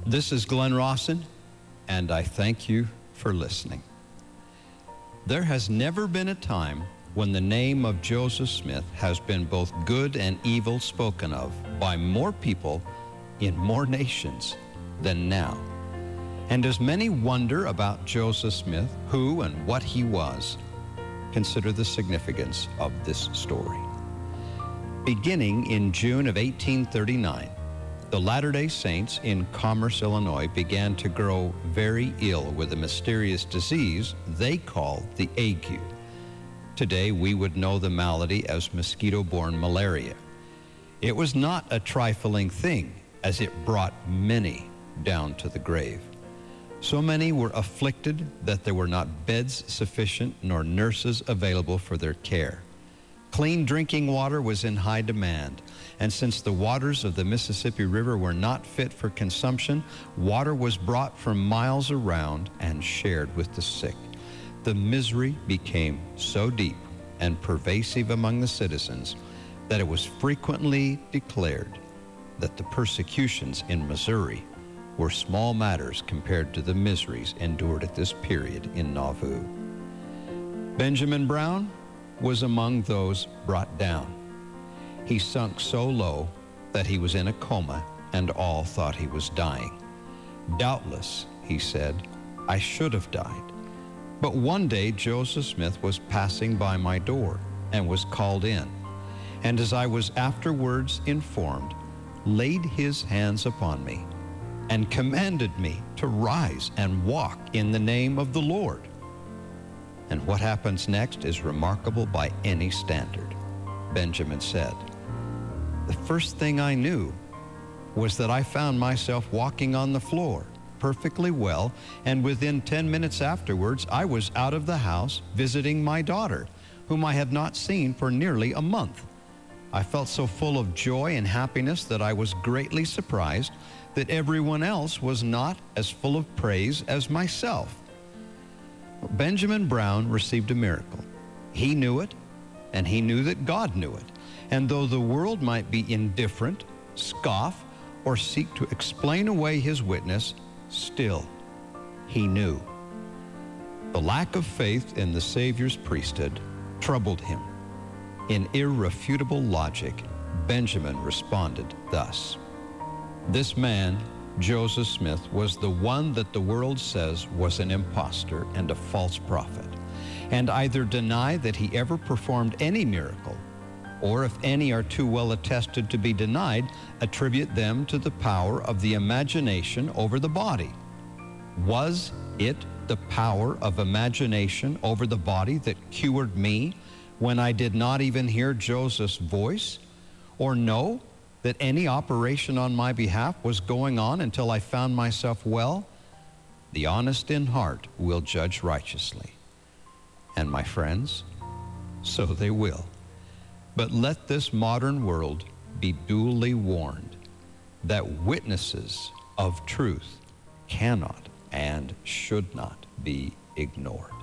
This is Glenn Rawson, and I thank you for listening. There has never been a time when the name of Joseph Smith has been both good and evil spoken of by more people in more nations than now. And as many wonder about Joseph Smith, who and what he was, consider the significance of this story. Beginning in June of 1839, the Latter-day Saints in Commerce, Illinois, began to grow very ill with a mysterious disease they called the ague. Today, we would know the malady as mosquito-borne malaria. It was not a trifling thing, as it brought many down to the grave. So many were afflicted that there were not beds sufficient nor nurses available for their care. Clean drinking water was in high demand, and since the waters of the Mississippi River were not fit for consumption, water was brought from miles around and shared with the sick. The misery became so deep and pervasive among the citizens that it was frequently declared that the persecutions in Missouri were small matters compared to the miseries endured at this period in Nauvoo. Benjamin Brown was among those brought down. He sunk so low that he was in a coma and all thought he was dying. Doubtless, he said, I should have died. But one day Joseph Smith was passing by my door and was called in, and as I was afterwards informed, laid his hands upon me and commanded me to rise and walk in the name of the Lord. And what happens next is remarkable by any standard. Benjamin said, the first thing I knew was that I found myself walking on the floor perfectly well, and within 10 minutes afterwards, I was out of the house visiting my daughter, whom I had not seen for nearly a month. I felt so full of joy and happiness that I was greatly surprised that everyone else was not as full of praise as myself. Benjamin Brown received a miracle. He knew it, and he knew that God knew it. And though the world might be indifferent, scoff, or seek to explain away his witness, still he knew. The lack of faith in the Savior's priesthood troubled him. In irrefutable logic, Benjamin responded thus. This man, Joseph Smith, was the one that the world says was an impostor and a false prophet, and either deny that he ever performed any miracle, or if any are too well attested to be denied, attribute them to the power of the imagination over the body. Was it the power of imagination over the body that cured me when I did not even hear Joseph's voice, or know that any operation on my behalf was going on until I found myself well? The honest in heart will judge righteously. And my friends, so they will. But let this modern world be duly warned that witnesses of truth cannot and should not be ignored.